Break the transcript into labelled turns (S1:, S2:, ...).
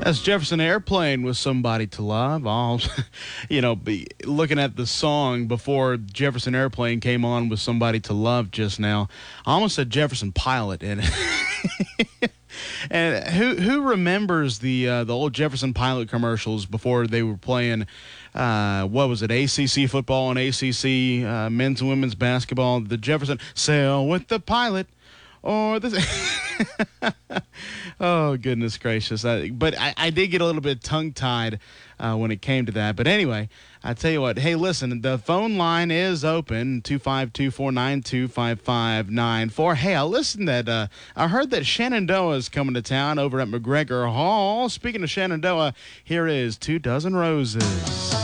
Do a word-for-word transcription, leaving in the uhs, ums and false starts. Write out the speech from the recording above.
S1: That's Jefferson Airplane with Somebody to Love. All, you know, be, looking at the song before Jefferson Airplane came on with Somebody to Love just now, I almost said Jefferson Pilot. And and who who remembers the uh, the old Jefferson Pilot commercials before they were playing, uh, what was it, A C C football and A C C uh, men's and women's basketball? The Jefferson, sail with the pilot. Or this, oh goodness gracious! I, but I, I did get a little bit tongue-tied uh, when it came to that. But anyway, I tell you what. Hey, listen, the phone line is open two five two, four nine two, five five nine four. Hey, I listened that uh, I heard that Shenandoah is coming to town over at McGregor Hall. Speaking of Shenandoah, here is Two Dozen Roses.